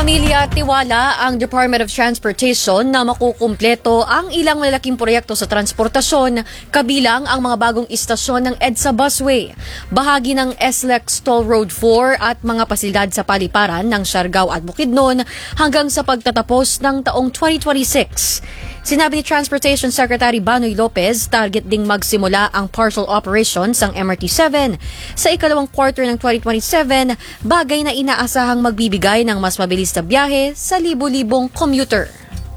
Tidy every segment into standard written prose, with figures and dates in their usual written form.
Pamilya at tiwala ang Department of Transportation na makukumpleto ang ilang malalaking proyekto sa transportasyon, kabilang ang mga bagong istasyon ng EDSA Busway, bahagi ng SLEX Toll Road 4 at mga pasilidad sa paliparan ng Siargao at Bukidnon hanggang sa pagtatapos ng taong 2026. Sinabi ni Transportation Secretary Banoy Lopez, target ding magsimula ang partial operations ng MRT-7 sa ikalawang quarter ng 2027, bagay na inaasahang magbibigay ng mas mabilis na biyahe sa libu-libong commuter.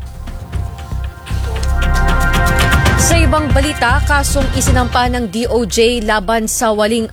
Sa ibang balita, kasong isinampa ng DOJ laban sa 18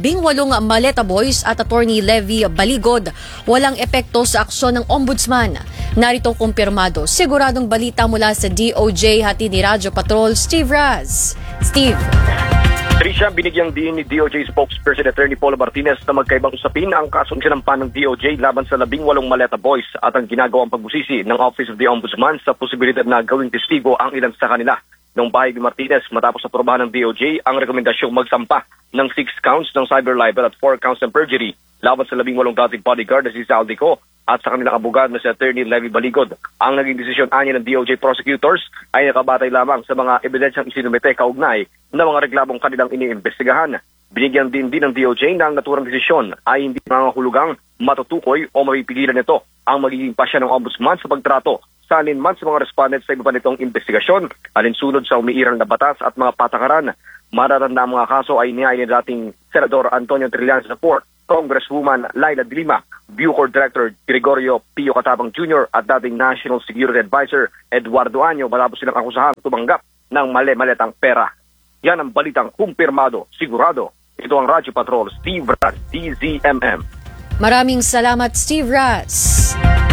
Maleta Boys at Attorney Levi Baligod, walang epekto sa aksyon ng Ombudsman. Narito kumpirmado, siguradong balita mula sa DOJ, hati ni Radyo Patrol Steve Raz. Steve. Trisha, binigyang din ni DOJ spokesperson Attorney Paul Martinez na magkaibang usapin ang kasong sinampa ng DOJ laban sa 18 Maleta Boys at ang ginagawang pagbusisi ng Office of the Ombudsman sa posibilidad na gawing testigo ang ilan sa kanila. Noong bahid ni Martinez, matapos aprobahan ng DOJ ang rekomendasyong magsampa ng 6 counts ng cyber libel at 4 counts ng perjury laban sa 18 dating bodyguard na si Saldico at sa kanilang abogado na si Attorney Levi Baligod. Ang naging desisyon anya ng DOJ prosecutors ay nakabatay lamang sa mga ebidensyang isinumite kaugnay na mga reklamong kanilang iniimbestigahan. Binigyan din ng DOJ na ang naturang desisyon ay hindi nangangahulugang matutukoy o mapipigilan nito ang magiging pasya ng Ombudsman sa pagtrato sa alinman sa mga respondents sa iba pa nitong investigasyon, alinsunod sa umiirang na batas at mga patakaran. Matatanda ang mga kaso ay nihain ni dating Senador Antonio Trillanes IV, Congresswoman Laila de Lima, Bucor Director Gregorio Pio Catabang Jr. at dating National Security Advisor Eduardo Año matapos silang akusahan tumanggap ng mali-maletang pera. Yan ang balitang kumpirmado, sigurado. Ito ang Radyo Patrol, Steve Raz, DZMM. Maraming salamat, Steve Raz.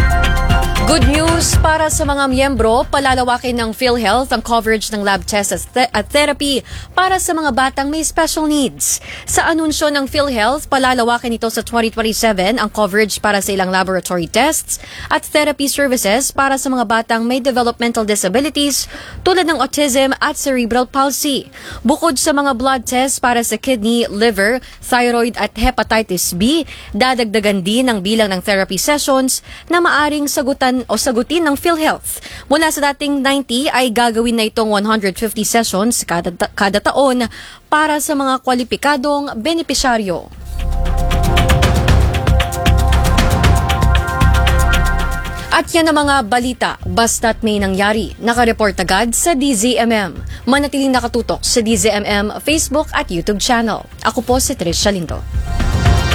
Good news para sa mga miyembro, palalawakin ng PhilHealth ang coverage ng lab tests at therapy para sa mga batang may special needs. Sa anunsyo ng PhilHealth, palalawakin ito sa 2027 ang coverage para sa ilang laboratory tests at therapy services para sa mga batang may developmental disabilities tulad ng autism at cerebral palsy. Bukod sa mga blood tests para sa kidney, liver, thyroid at hepatitis B, dadagdagan din ang bilang ng therapy sessions na maaring sagutin ng PhilHealth. Mula sa dating 90 ay gagawin na itong 150 sessions kada taon para sa mga kwalipikadong benepisyaryo. At yan ang mga balita, basta't may nangyari. Nakareport agad sa DZMM. Manatiling nakatutok sa DZMM Facebook at YouTube channel. Ako po si Trisha Lindo.